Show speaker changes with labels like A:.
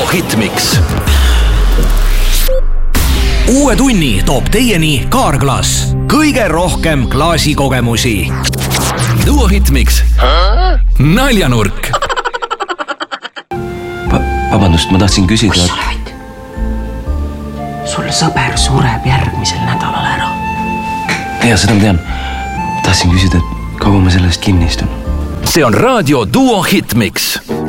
A: Hitmix. Uue tunni toob teieni Kaarglass. Kõige rohkem klaasikogemusi. Duo Hitmix. Naljanurk.
B: Vabandust, ma tahtsin küsida.
C: Kus sa lähed? Sul sõber sureb järgmisel nädalal ära.
B: Ja, seda ma tean. Tahtsin küsida, et kaua ma sellest kinni istun.
A: See on raadio Duo Hitmix.